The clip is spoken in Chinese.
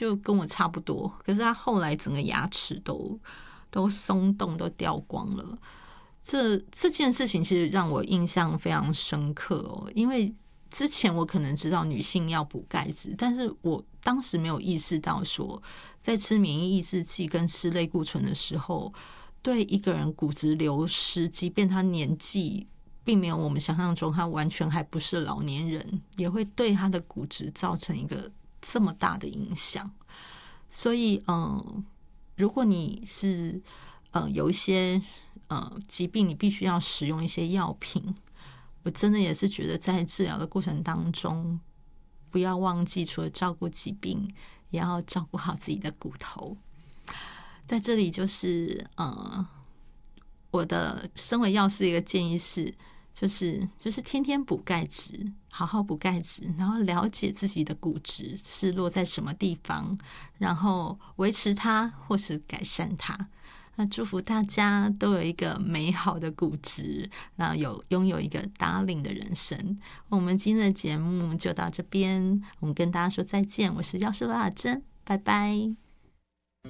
就跟我差不多，可是他后来整个牙齿都松动，都掉光了。这件事情其实让我印象非常深刻哦，因为之前我可能知道女性要补钙质，但是我当时没有意识到说，在吃免疫抑制剂跟吃类固醇的时候，对一个人骨质流失，即便他年纪并没有我们想象中他完全还不是老年人，也会对他的骨质造成一个这么大的影响。所以如果你是有一些疾病，你必须要使用一些药品，我真的也是觉得在治疗的过程当中，不要忘记除了照顾疾病，也要照顾好自己的骨头。在这里就是我的身为药师的一个建议是，就是天天补钙质，好好补钙质，然后了解自己的骨质是落在什么地方，然后维持它或是改善它。那祝福大家都有一个美好的骨质，然后拥有一个打领的人生。我们今天的节目就到这边，我们跟大家说再见。我是药师罗雅珍，拜拜。